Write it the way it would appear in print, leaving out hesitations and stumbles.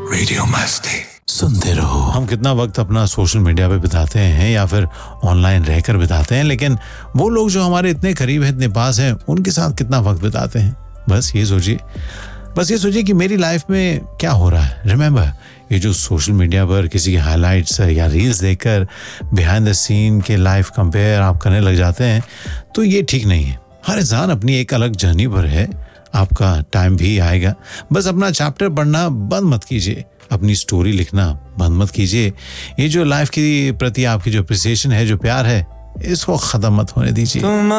Radio मस्ती सुनते रहो। हम कितना वक्त अपना सोशल मीडिया पे बिताते हैं या फिर ऑनलाइन रहकर बिताते हैं, लेकिन वो लोग जो हमारे इतने करीब हैं, इतने पास हैं, उनके साथ कितना वक्त बिताते हैं। बस ये सोचिए कि मेरी लाइफ में क्या हो रहा है। रिमेंबर, ये जो सोशल मीडिया पर किसी की हाइलाइट्स या रील्स देखकर बिहाइंड द सीन के लाइफ कंपेयर आप करने लग जाते हैं, तो ये ठीक नहीं है। हर इंसान अपनी एक अलग जर्नी पर है। आपका टाइम भी आएगा। बस अपना चैप्टर पढ़ना बंद मत कीजिए, अपनी स्टोरी लिखना बंद मत कीजिए। ये जो लाइफ के प्रति आपकी जो अप्रिसिएशन है, जो प्यार है, इसको खत्म मत होने दीजिए।